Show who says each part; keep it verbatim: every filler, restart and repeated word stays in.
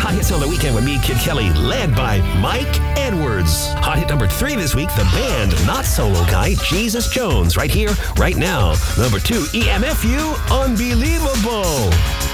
Speaker 1: Hot Hits on the Weekend with me, Kid Kelly, led by Mike Edwards. Hot hit number three this week, the band, not solo guy, Jesus Jones, right here, right now. Number two, E M F U, Unbelievable.